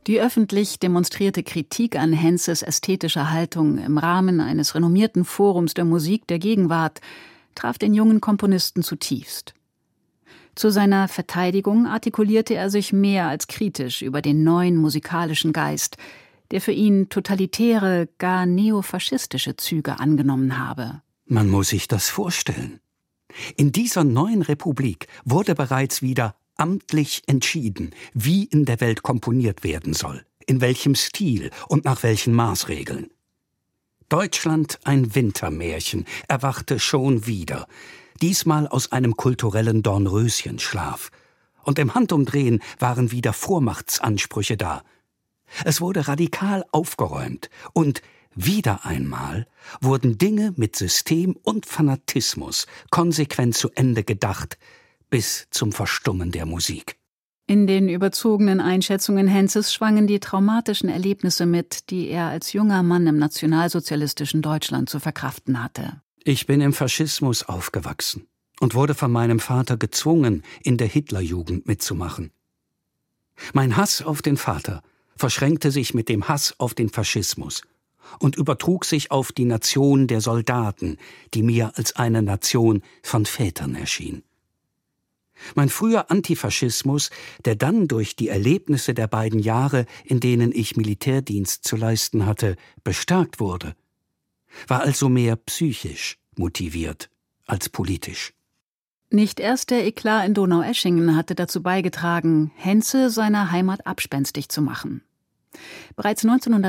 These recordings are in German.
Die öffentlich demonstrierte Kritik an Henzes ästhetischer Haltung im Rahmen eines renommierten Forums der Musik der Gegenwart traf den jungen Komponisten zutiefst. Zu seiner Verteidigung artikulierte er sich mehr als kritisch über den neuen musikalischen Geist, der für ihn totalitäre, gar neofaschistische Züge angenommen habe. Man muss sich das vorstellen. In dieser neuen Republik wurde bereits wieder amtlich entschieden, wie in der Welt komponiert werden soll, in welchem Stil und nach welchen Maßregeln. Deutschland, ein Wintermärchen, erwachte schon wieder, diesmal aus einem kulturellen Dornröschenschlaf. Und im Handumdrehen waren wieder Vormachtsansprüche da. Es wurde radikal aufgeräumt und wieder einmal wurden Dinge mit System und Fanatismus konsequent zu Ende gedacht, bis zum Verstummen der Musik. In den überzogenen Einschätzungen Henzes schwangen die traumatischen Erlebnisse mit, die er als junger Mann im nationalsozialistischen Deutschland zu verkraften hatte. Ich bin im Faschismus aufgewachsen und wurde von meinem Vater gezwungen, in der Hitlerjugend mitzumachen. Mein Hass auf den Vater verschränkte sich mit dem Hass auf den Faschismus und übertrug sich auf die Nation der Soldaten, die mir als eine Nation von Vätern erschien. Mein früher Antifaschismus, der dann durch die Erlebnisse der beiden Jahre, in denen ich Militärdienst zu leisten hatte, bestärkt wurde, war also mehr psychisch motiviert als politisch. Nicht erst der Eklat in Donaueschingen hatte dazu beigetragen, Henze seiner Heimat abspenstig zu machen. Bereits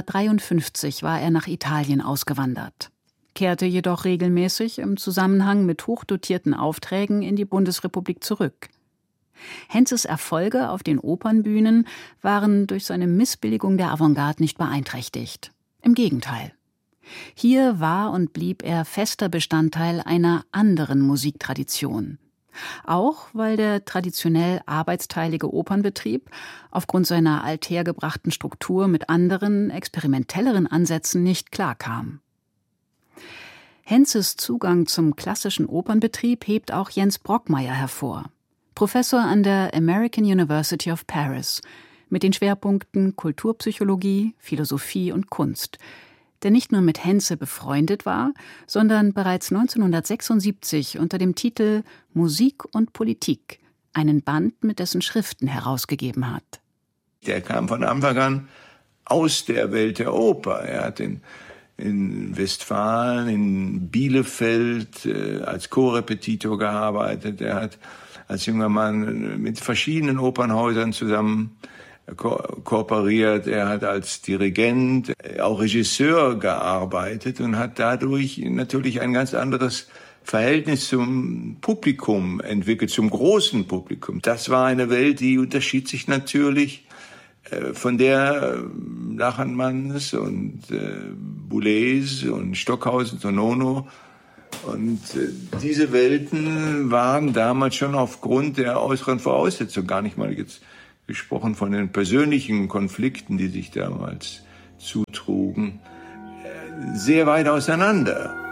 1953 war er nach Italien ausgewandert, kehrte jedoch regelmäßig im Zusammenhang mit hochdotierten Aufträgen in die Bundesrepublik zurück. Henzes Erfolge auf den Opernbühnen waren durch seine Missbilligung der Avantgarde nicht beeinträchtigt. Im Gegenteil. Hier war und blieb er fester Bestandteil einer anderen Musiktradition. Auch weil der traditionell arbeitsteilige Opernbetrieb aufgrund seiner althergebrachten Struktur mit anderen, experimentelleren Ansätzen nicht klarkam. Henzes Zugang zum klassischen Opernbetrieb hebt auch Jens Brockmeyer hervor, Professor an der American University of Paris, mit den Schwerpunkten Kulturpsychologie, Philosophie und Kunst, der nicht nur mit Henze befreundet war, sondern bereits 1976 unter dem Titel Musik und Politik einen Band mit dessen Schriften herausgegeben hat. Der kam von Anfang an aus der Welt der Oper. Er hat in Westfalen, in Bielefeld als Co-Repetitor gearbeitet. Er hat als junger Mann mit verschiedenen Opernhäusern zusammen kooperiert. Er hat als Dirigent, auch Regisseur gearbeitet und hat dadurch natürlich ein ganz anderes Verhältnis zum Publikum entwickelt, zum großen Publikum. Das war eine Welt, die unterschied sich natürlich von der Lachenmanns und Boulez und Stockhausen und Nono. Und diese Welten waren damals schon aufgrund der äußeren Voraussetzungen, gar nicht mal jetzt gesprochen von den persönlichen Konflikten, die sich damals zutrugen, sehr weit auseinander.